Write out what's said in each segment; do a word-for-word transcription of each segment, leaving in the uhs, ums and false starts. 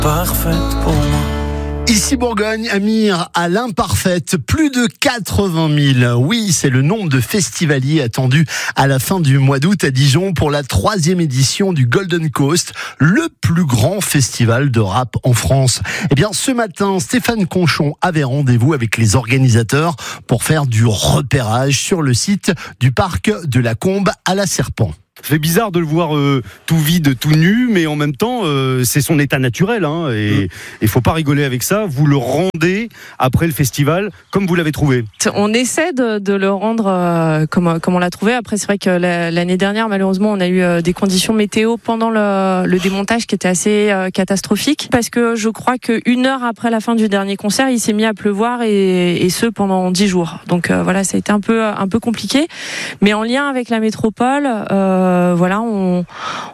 parfaite pour moi. Ici Bourgogne, Amir, à l'imparfaite, plus de quatre-vingt mille. Oui, c'est le nombre de festivaliers attendus à la fin du mois d'août à Dijon pour la troisième édition du Golden Coast, le plus grand festival de rap en France. Eh bien, ce matin, Stéphane Conchon avait rendez-vous avec les organisateurs pour faire du repérage sur le site du parc de la Combe à la Serpent. C'est bizarre de le voir euh, tout vide, tout nu, mais en même temps, euh, c'est son état naturel. Hein, et il mmh. faut pas rigoler avec ça. Vous le rendez après le festival comme vous l'avez trouvé. On essaie de, de le rendre euh, comme, comme on l'a trouvé. Après, c'est vrai que la, l'année dernière, malheureusement, on a eu euh, des conditions météo pendant le, le démontage qui étaient assez euh, catastrophiques. Parce que je crois qu'une heure après la fin du dernier concert, il s'est mis à pleuvoir et, et ce pendant dix jours. Donc euh, voilà, ça a été un peu, un peu compliqué. Mais en lien avec la métropole, euh, Euh, voilà, on,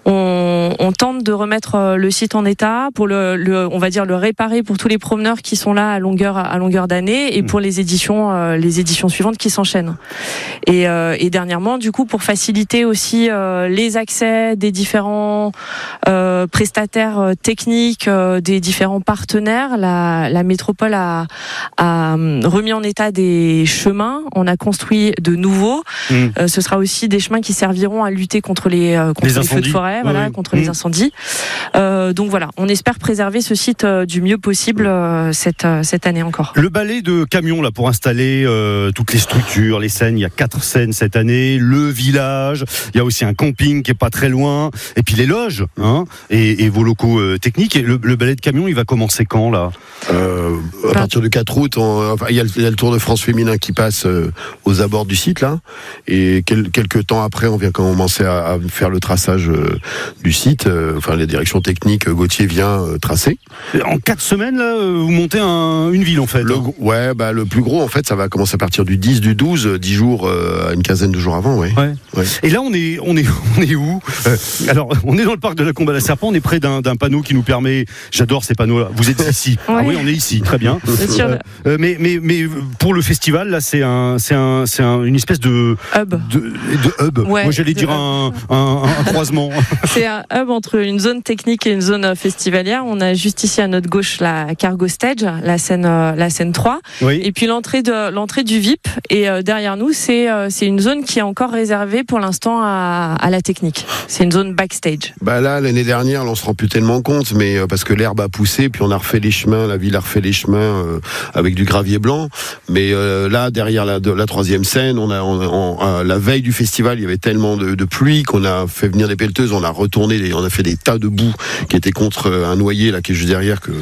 on, on tente de remettre le site en état pour le, le, on va dire le réparer pour tous les promeneurs qui sont là à longueur à longueur d'année et pour les éditions, euh, les éditions suivantes qui s'enchaînent. Et, euh, et dernièrement, du coup, pour faciliter aussi euh, les accès des différents euh, prestataires techniques, euh, des différents partenaires, la, la métropole a, a remis en état des chemins. On a construit de nouveaux. Mmh. Euh, ce sera aussi des chemins qui serviront à lutter contre les, euh, contre les, les feux de forêt, voilà, oui, oui. contre mmh. les incendies. Euh, donc voilà, on espère préserver ce site euh, du mieux possible euh, cette, euh, cette année encore. Le balai de camions là pour installer euh, toutes les structures, les scènes, il y a quatre scènes cette année, le village, il y a aussi un camping qui est pas très loin, et puis les loges hein, et, et vos locaux euh, techniques. Et le, le balai de camions, il va commencer quand là euh, À partir du quatre août, on, enfin, il, y a le, il y a le Tour de France féminin qui passe euh, aux abords du site là, et quel, quelques temps après, on vient commencer à à faire le traçage euh, du site, euh, enfin la direction technique, Gauthier vient euh, tracer. En quatre semaines là, vous montez un, une ville en fait. Le, hein. Ouais, bah le plus gros en fait, ça va commencer à partir du dix, du douze, dix jours, euh, une quinzaine de jours avant, ouais. Ouais. ouais. Et là on est, on est, on est où euh, Alors on est dans le parc de la Combe à la Serpent, on est près d'un, d'un panneau qui nous permet. J'adore ces panneaux-là. Vous êtes ici. Ouais. Ah oui, on est ici, très bien. Euh, euh, mais, mais, mais pour le festival là, c'est un, c'est un, c'est un, une espèce de hub. De, de hub. Ouais, Moi j'allais dire un, un, un croisement. C'est un hub entre une zone technique et une zone festivalière. On a juste ici à notre gauche la Cargo Stage, la scène, la scène trois. Oui. Et puis l'entrée de l'entrée du V I P. Et euh, derrière nous, c'est euh, c'est une zone qui est encore réservée pour l'instant à, à la technique. C'est une zone backstage. Bah là, l'année dernière, là, on se rend plus tellement compte, mais euh, parce que l'herbe a poussé, puis on a refait les chemins, la ville a refait les chemins euh, avec du gravier blanc. Mais euh, là, derrière la, de, la troisième scène, on a, on, on, euh, la veille du festival, il y avait tellement de, de pluie qu'on a fait venir des pelleteuses, on a retourné, les, on a fait des tas de boue qui étaient contre un noyer là qui est juste derrière que,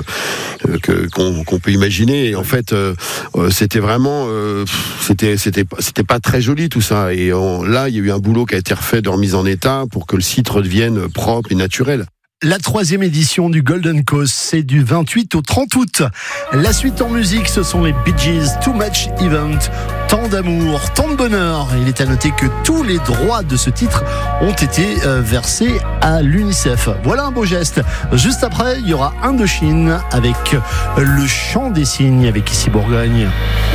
que qu'on, qu'on peut imaginer. Et en fait, euh, c'était vraiment, euh, c'était c'était c'était pas très joli tout ça. Et on, là, il y a eu un boulot qui a été refait de remise en état pour que le site redevienne propre et naturel. La troisième édition du Golden Coast, c'est du vingt-huit au trente août. La suite en musique, ce sont les Bee Gees, Too Much Event. Tant d'amour, tant de bonheur. Il est à noter que tous les droits de ce titre ont été euh, versés à l'UNICEF. Voilà un beau geste. Juste après, il y aura Indochine avec le chant des cygnes avec Ici Bourgogne.